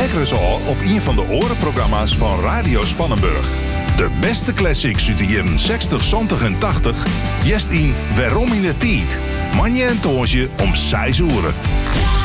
lekker eens al op een van de orenprogramma's van Radio Spannenburg. De beste classics uit de jaren 60, 70 en 80. Jest in Waarom in de Tijd. Manje en Toosje om 6 uur.